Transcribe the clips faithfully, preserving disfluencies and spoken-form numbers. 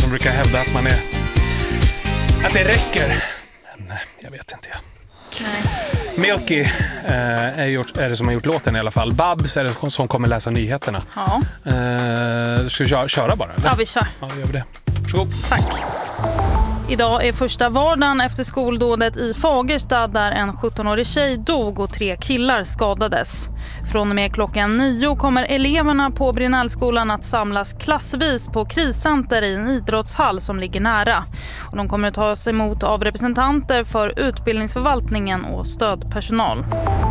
De brukar hävda att man är att det räcker. Men jag vet inte jag. Nej. Milky eh, är, gjort, är det som har gjort låten i alla fall. Babs är det som kommer läsa nyheterna. Ja. Eh, ska vi köra, köra bara? Eller? Ja, vi kör. Ja, vi gör det. Varsågod. Tack. Idag är första vardagen efter skoldådet i Fagersta där en sjuttonårig tjej dog och tre killar skadades. Från och med klockan nio kommer eleverna på Brinellskolan att samlas klassvis på kriscenter i en idrottshall som ligger nära. Och de kommer att tas emot av representanter för utbildningsförvaltningen och stödpersonal.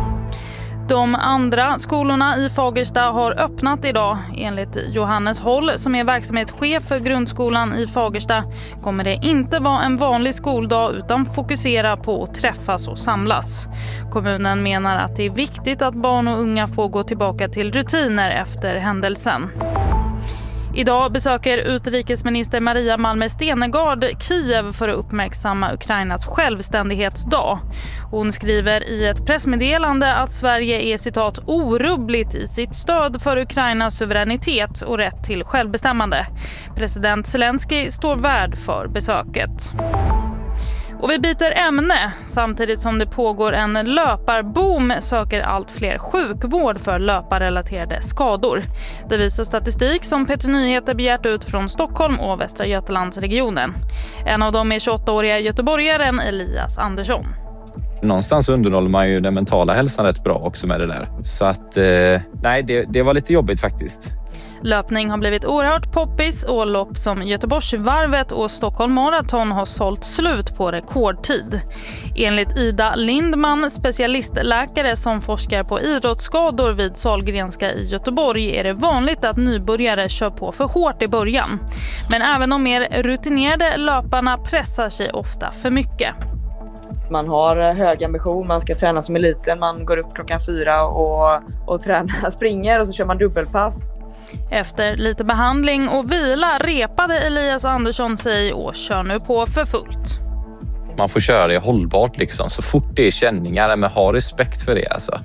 De andra skolorna i Fagersta har öppnat idag. Enligt Johannes Håll som är verksamhetschef för grundskolan i Fagersta kommer det inte vara en vanlig skoldag utan fokusera på att träffas och samlas. Kommunen menar att det är viktigt att barn och unga får gå tillbaka till rutiner efter händelsen. Idag besöker utrikesminister Maria Malmer Stenergard Kiev för att uppmärksamma Ukrainas självständighetsdag. Hon skriver i ett pressmeddelande att Sverige är citat orubbligt i sitt stöd för Ukrainas suveränitet och rätt till självbestämmande. President Zelensky står värd för besöket. Och vi byter ämne. Samtidigt som det pågår en löparboom söker allt fler sjukvård för löparrelaterade skador. Det visar statistik som Peter Nyheter begärt ut från Stockholm och Västra Götalandsregionen. En av dem är tjugoåttaåriga göteborgaren Elias Andersson. Någonstans underhåller man ju den mentala hälsan rätt bra också med det där. Så att, eh, nej, det, det var lite jobbigt faktiskt. Löpning har blivit oerhört poppis och lopp som Göteborgsvarvet och Stockholm Marathon har sålt slut på rekordtid. Enligt Ida Lindman, specialistläkare som forskar på idrottsskador vid Sahlgrenska i Göteborg, är det vanligt att nybörjare kör på för hårt i början. Men även de mer rutinerade löparna pressar sig ofta för mycket. Man har hög ambition, man ska träna som eliten, man går upp klockan fyra och, och tränar, springer och så kör man dubbelpass. Efter lite behandling och vila repade Elias Andersson sig och kör nu på för fullt. Man får köra det hållbart liksom, så fort det är känningar, men ha respekt för det alltså.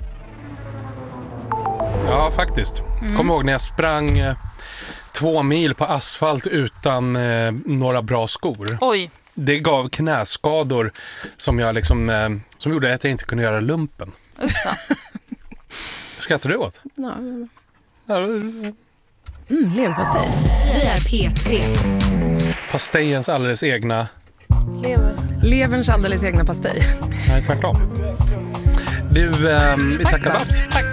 Ja, faktiskt. Mm. Kom ihåg när jag sprang eh, två mil på asfalt utan eh, några bra skor. Oj. Det gav knäskador som jag liksom eh, som gjorde att jag inte kunde göra lumpen. Usch då. Skrattar du åt? Ja. Ja. Mm, leverpastej. Vi är P tre. Pastejens alldeles egna... Lever. Leverns alldeles egna pastej. Nej, tvärtom. Du, eh, vi tackar Babs. Tack.